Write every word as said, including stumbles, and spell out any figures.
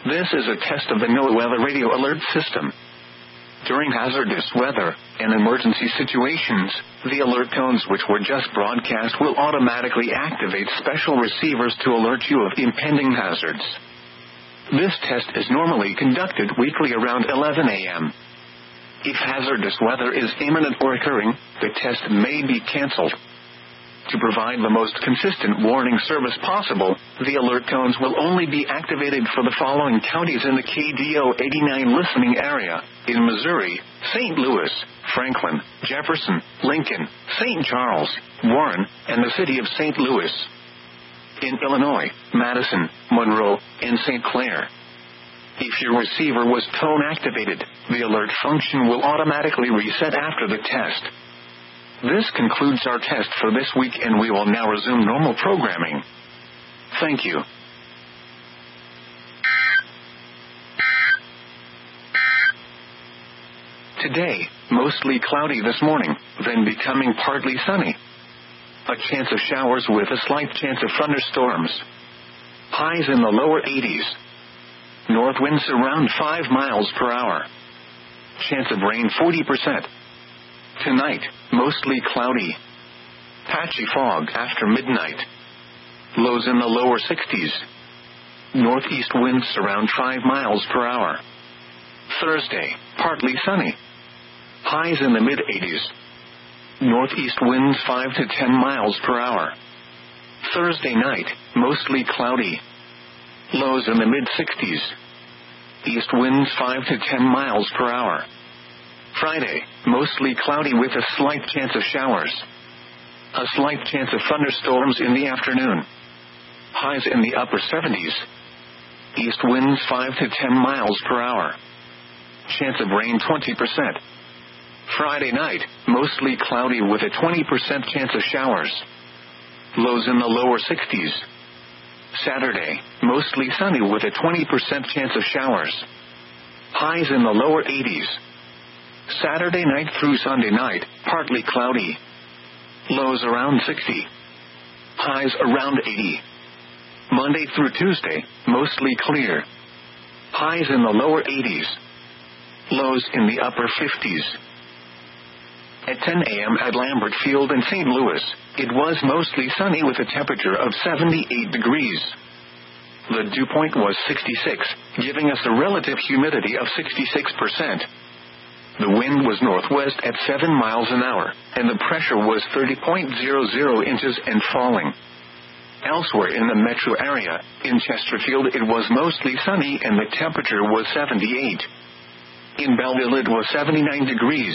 This is a test of the NOAA Weather Radio Alert System. During hazardous weather and emergency situations, the alert tones which were just broadcast will automatically activate special receivers to alert you of impending hazards. This test is normally conducted weekly around eleven a.m. If hazardous weather is imminent or occurring, the test may be canceled. To provide the most consistent warning service possible, the alert tones will only be activated for the following counties in the K D O eighty-nine listening area: in Missouri, Saint Louis, Franklin, Jefferson, Lincoln, Saint Charles, Warren, and the city of Saint Louis. In Illinois, Madison, Monroe, and Saint Clair. If your receiver was tone activated, the alert function will automatically reset after the test. This concludes our test for this week, and we will now resume normal programming. Thank you. Today, mostly cloudy this morning, then becoming partly sunny. A chance of showers with a slight chance of thunderstorms. Highs in the lower eighties. North winds around five miles per hour. Chance of rain forty percent. Tonight, mostly cloudy. Patchy fog after midnight. Lows in the lower sixties. Northeast winds around five miles per hour. Thursday, partly sunny. Highs in the mid-eighties. Northeast winds five to ten miles per hour. Thursday night, mostly cloudy. Lows in the mid-sixties. East winds five to ten miles per hour. Friday, mostly cloudy with a slight chance of showers. A slight chance of thunderstorms in the afternoon. Highs in the upper seventies. East winds five to ten miles per hour. Chance of rain twenty percent. Friday night, mostly cloudy with a twenty percent chance of showers. Lows in the lower sixties. Saturday, mostly sunny with a twenty percent chance of showers. Highs in the lower eighties. Saturday night through Sunday night, partly cloudy. Lows around sixty. Highs around eighty. Monday through Tuesday, mostly clear. Highs in the lower eighties. Lows in the upper fifties. At ten a.m. at Lambert Field in Saint Louis, it was mostly sunny with a temperature of seventy-eight degrees. The dew point was sixty-six, giving us a relative humidity of sixty-six percent. The wind was northwest at seven miles an hour, and the pressure was thirty point zero zero inches and falling. Elsewhere in the metro area, in Chesterfield it was mostly sunny and the temperature was seventy-eight. In Belleville it was seventy-nine degrees.